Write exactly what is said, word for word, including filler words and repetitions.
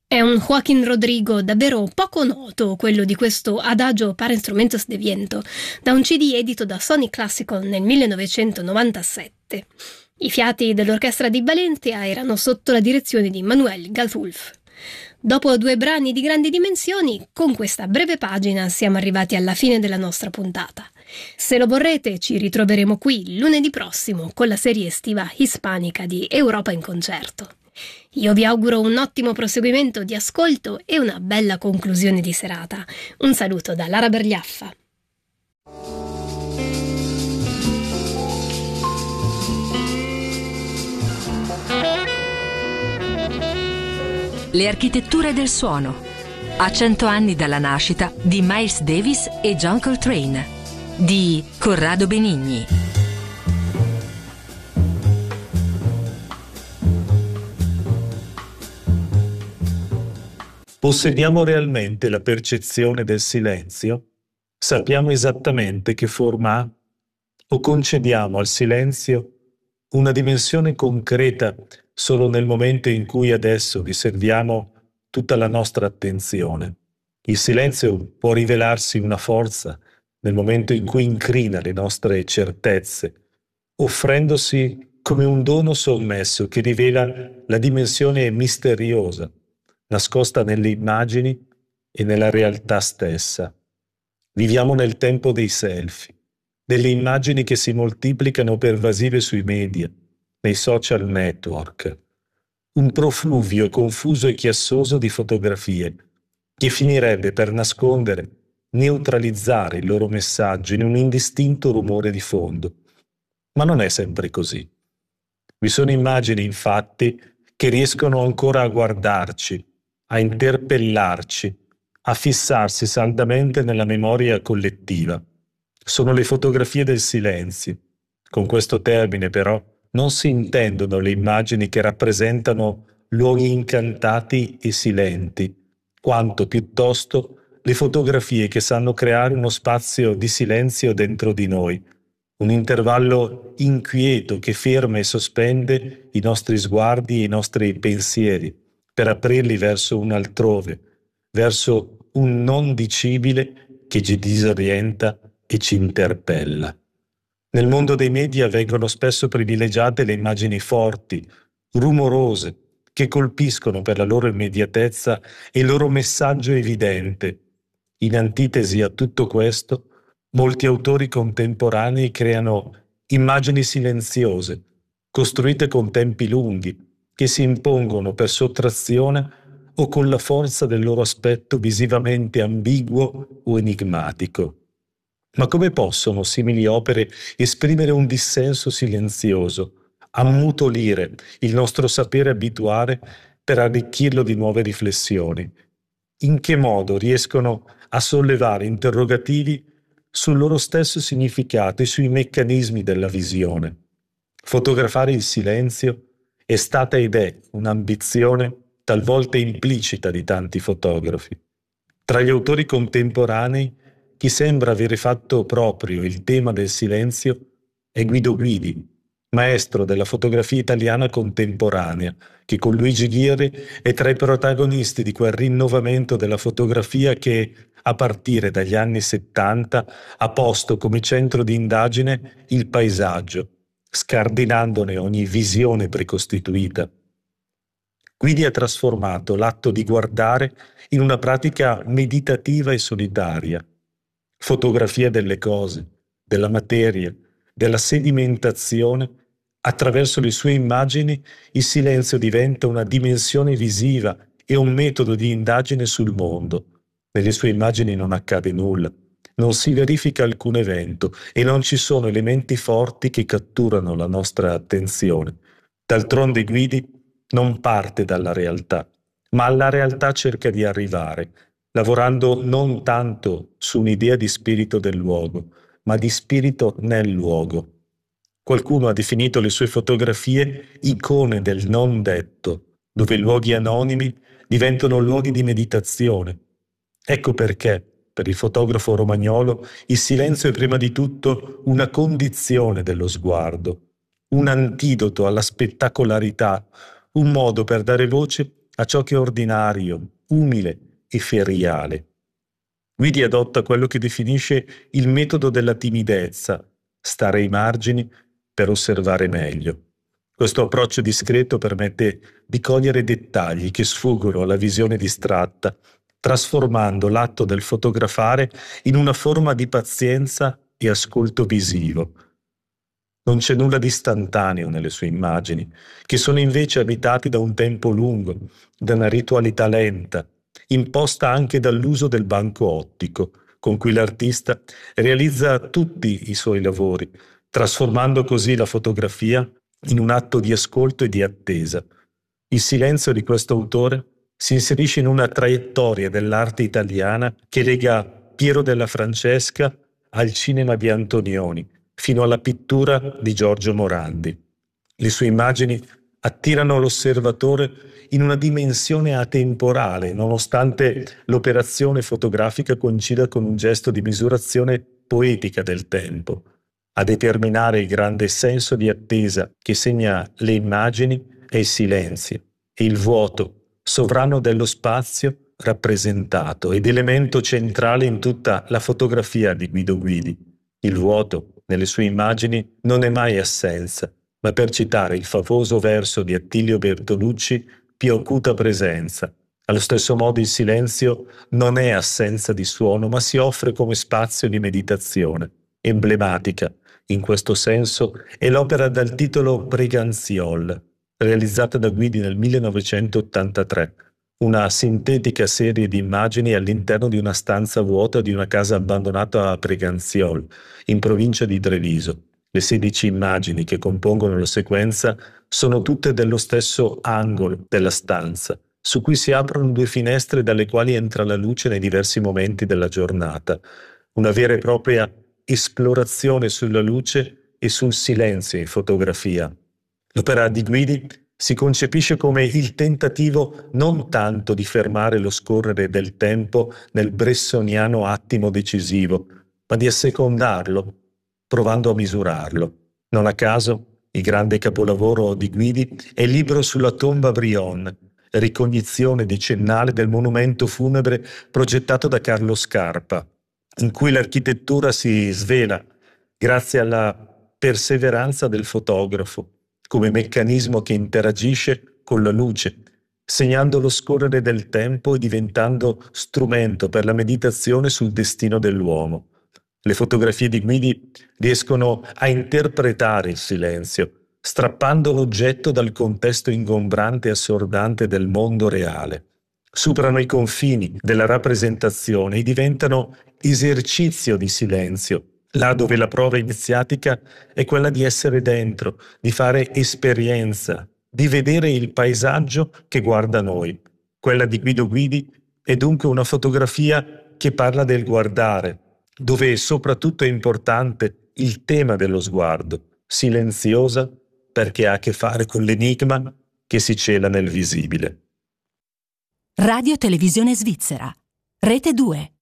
È un Joaquín Rodrigo davvero poco noto, quello di questo Adagio para instrumentos de viento, da un C D edito da Sony Classical nel millenovecentonovantasette. I fiati dell'orchestra di Valencia erano sotto la direzione di Manuel Galfulf. Dopo due brani di grandi dimensioni, con questa breve pagina siamo arrivati alla fine della nostra puntata. Se lo vorrete, ci ritroveremo qui lunedì prossimo con la serie estiva ispanica di Europa in Concerto. Io vi auguro un ottimo proseguimento di ascolto e una bella conclusione di serata. Un saluto da Lara Bergliaffa. Le architetture del suono. A cento anni dalla nascita di Miles Davis e John Coltrane, di Corrado Benigni. Possediamo realmente la percezione del silenzio? Sappiamo esattamente che forma ha? O concediamo al silenzio una dimensione concreta solo nel momento in cui adesso riserviamo tutta la nostra attenzione? Il silenzio può rivelarsi una forza nel momento in cui incrina le nostre certezze, offrendosi come un dono sommesso che rivela la dimensione misteriosa nascosta nelle immagini e nella realtà stessa. Viviamo nel tempo dei selfie, delle immagini che si moltiplicano pervasive sui media, nei social network. Un profluvio confuso e chiassoso di fotografie che finirebbe per nascondere, neutralizzare il loro messaggio in un indistinto rumore di fondo. Ma non è sempre così. Vi sono immagini, infatti, che riescono ancora a guardarci, a interpellarci, a fissarsi saldamente nella memoria collettiva. Sono le fotografie del silenzio. Con questo termine, però, non si intendono le immagini che rappresentano luoghi incantati e silenti, quanto piuttosto le fotografie che sanno creare uno spazio di silenzio dentro di noi, un intervallo inquieto che ferma e sospende i nostri sguardi e i nostri pensieri, per aprirli verso un altrove, verso un non dicibile che ci disorienta e ci interpella. Nel mondo dei media vengono spesso privilegiate le immagini forti, rumorose, che colpiscono per la loro immediatezza e il loro messaggio evidente. In antitesi a tutto questo, molti autori contemporanei creano immagini silenziose, costruite con tempi lunghi, che si impongono per sottrazione o con la forza del loro aspetto visivamente ambiguo o enigmatico. Ma come possono simili opere esprimere un dissenso silenzioso, ammutolire il nostro sapere abituale per arricchirlo di nuove riflessioni? In che modo riescono a sollevare interrogativi sul loro stesso significato e sui meccanismi della visione? Fotografare il silenzio è stata ed è un'ambizione talvolta implicita di tanti fotografi. Tra gli autori contemporanei, chi sembra avere fatto proprio il tema del silenzio è Guido Guidi, maestro della fotografia italiana contemporanea, che con Luigi Ghirri è tra i protagonisti di quel rinnovamento della fotografia che, a partire dagli anni settanta, ha posto come centro di indagine il paesaggio, scardinandone ogni visione precostituita. Guidi ha trasformato l'atto di guardare in una pratica meditativa e solitaria. Fotografia delle cose, della materia, della sedimentazione. Attraverso le sue immagini il silenzio diventa una dimensione visiva e un metodo di indagine sul mondo. Nelle sue immagini non accade nulla, non si verifica alcun evento e non ci sono elementi forti che catturano la nostra attenzione. D'altronde Guidi non parte dalla realtà, ma alla realtà cerca di arrivare, lavorando non tanto su un'idea di spirito del luogo, ma di spirito nel luogo. Qualcuno ha definito le sue fotografie icone del non detto, dove luoghi anonimi diventano luoghi di meditazione. Ecco perché, per il fotografo romagnolo, il silenzio è prima di tutto una condizione dello sguardo, un antidoto alla spettacolarità, un modo per dare voce a ciò che è ordinario, umile e feriale. Guidi adotta quello che definisce il metodo della timidezza, stare ai margini per osservare meglio. Questo approccio discreto permette di cogliere dettagli che sfuggono alla visione distratta, trasformando l'atto del fotografare in una forma di pazienza e ascolto visivo. Non c'è nulla di istantaneo nelle sue immagini, che sono invece abitate da un tempo lungo, da una ritualità lenta, imposta anche dall'uso del banco ottico, con cui l'artista realizza tutti i suoi lavori, trasformando così la fotografia in un atto di ascolto e di attesa. Il silenzio di questo autore si inserisce in una traiettoria dell'arte italiana che lega Piero della Francesca al cinema di Antonioni, fino alla pittura di Giorgio Morandi. Le sue immagini attirano l'osservatore in una dimensione atemporale, nonostante l'operazione fotografica coincida con un gesto di misurazione poetica del tempo. A determinare il grande senso di attesa che segna le immagini è il silenzio e il vuoto, sovrano dello spazio rappresentato ed elemento centrale in tutta la fotografia di Guido Guidi. Il vuoto, nelle sue immagini, non è mai assenza, ma, per citare il famoso verso di Attilio Bertolucci, più acuta presenza. Allo stesso modo il silenzio non è assenza di suono, ma si offre come spazio di meditazione. Emblematica, in questo senso, è l'opera dal titolo Breganziol, realizzata da Guidi nel millenovecentottantatré, una sintetica serie di immagini all'interno di una stanza vuota di una casa abbandonata a Breganziol, in provincia di Treviso. Le sedici immagini che compongono la sequenza sono tutte dello stesso angolo della stanza, su cui si aprono due finestre dalle quali entra la luce nei diversi momenti della giornata. Una vera e propria esplorazione sulla luce e sul silenzio in fotografia. L'opera di Guidi si concepisce come il tentativo non tanto di fermare lo scorrere del tempo nel bressoniano attimo decisivo, ma di assecondarlo, provando a misurarlo. Non a caso, il grande capolavoro di Guidi è il libro sulla tomba Brion, ricognizione decennale del monumento funebre progettato da Carlo Scarpa, in cui l'architettura si svela grazie alla perseveranza del fotografo, come meccanismo che interagisce con la luce, segnando lo scorrere del tempo e diventando strumento per la meditazione sul destino dell'uomo. Le fotografie di Guidi riescono a interpretare il silenzio, strappando l'oggetto dal contesto ingombrante e assordante del mondo reale. Superano i confini della rappresentazione e diventano esercizio di silenzio, là dove la prova iniziatica è quella di essere dentro, di fare esperienza, di vedere il paesaggio che guarda noi. Quella di Guido Guidi è dunque una fotografia che parla del guardare, dove soprattutto è importante il tema dello sguardo, silenziosa perché ha a che fare con l'enigma che si cela nel visibile. Radio Televisione Svizzera, Rete due.